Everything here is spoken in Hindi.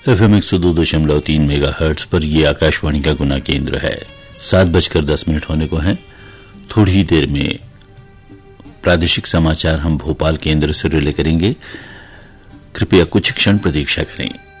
FM 102.3 मेगाहर्ट्ज पर यह आकाशवाणी का गुना केंद्र है। 7:10 होने को हैं। थोड़ी ही देर में प्रादेशिक समाचार हम भोपाल केंद्र से रिले करेंगे। कृपया कुछ क्षण प्रतीक्षा करें।